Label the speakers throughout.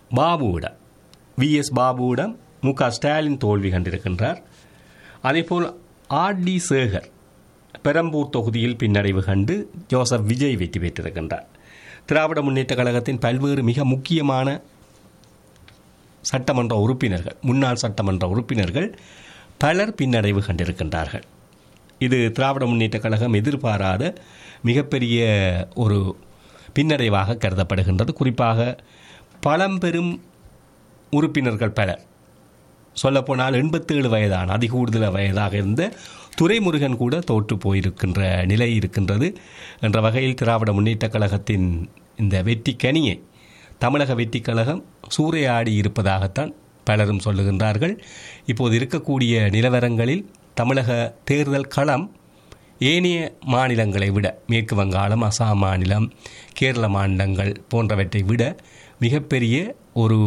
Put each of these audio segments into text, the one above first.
Speaker 1: பாபுவிடம் vs பாபுவிடம் மு.க. ஸ்டாலின் தோல்வி கண்டிருக்கின்றார். அதேபோல் RD. Sekar Perambur தொகுதியில் பின்னடைவு கண்டு ஜோசப் விஜய் வெற்றி பெற்றிருக்கின்றார். திராவிட முன்னேற்ற கழகத்தின் பல்வேறு மிக முக்கியமான சட்டமன்ற உறுப்பினர்கள், முன்னாள் சட்டமன்ற உறுப்பினர்கள் பலர் பின்னடைவு கண்டிருக்கின்றார்கள். இது திராவிட முன்னேற்ற கழகம் எதிர்பாராத மிகப்பெரிய ஒரு பின்னடைவாக கருதப்படுகின்றது. குறிப்பாக பழம்பெரும் உறுப்பினர்கள் பலர், சொல்லப்போனால் 87 வயதான அதிகூடுதல் வயதாக இருந்த துரைமுருகன் கூட தோற்று போயிருக்கின்ற நிலை இருக்கின்றது. என்ற வகையில் திராவிட முன்னேற்ற கழகத்தின் இந்த வெற்றி கனியை தமிழக வெற்றி கழகம் சூறையாடி இருப்பதாகத்தான் பலரும் சொல்லுகின்றார்கள். இப்போது இருக்கக்கூடிய நிலவரங்களில் தமிழக தேர்தல் களம் ஏனைய மாநிலங்களை விட, மேற்கு வங்காளம், அசாம் மாநிலம், கேரள மாநிலங்கள் போன்றவற்றை விட மிகப்பெரிய ஒரு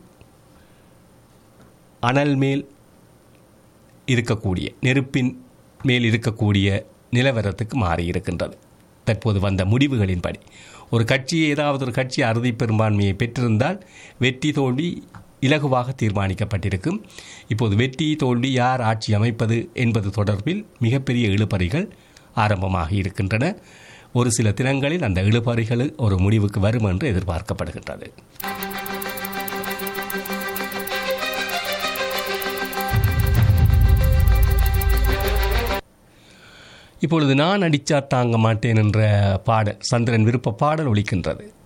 Speaker 1: அனல் மேல் இருக்கக்கூடிய, நெருப்பின் மேல் இருக்கக்கூடிய நிலவரத்துக்கு மாறியிருக்கின்றது. தற்போது வந்த முடிவுகளின்படி ஒரு கட்சி, ஏதாவது ஒரு கட்சி அறுதி பெரும்பான்மையை பெற்றிருந்தால் வெற்றி தோல்வி இலகுவாக தீர்மானிக்கப்பட்டிருக்கும். இப்போது வெற்றி தோல்வி, யார் ஆட்சி அமைப்பது என்பது தொடர்பில் மிகப்பெரிய இழுபறிகள் ஆரம்பமாகி இருக்கின்றன. ஒரு சில தினங்களில் அந்த இழுபறிகள் ஒரு முடிவுக்கு வரும் என்று எதிர்பார்க்கப்படுகின்றது. இப்பொழுது நான் அடிச்சா தாங்க மாட்டேன் என்ற பாடல், சந்திரன் விருப்ப பாடல் ஒலிக்கின்றது.